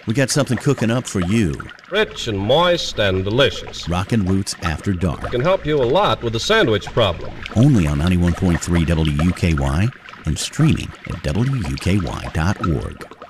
we got something cooking up for you. Rich and moist and delicious. Rockin' Roots After Dark. Can help you a lot with the sandwich problem. Only on 91.3 WUKY and streaming at WUKY.org.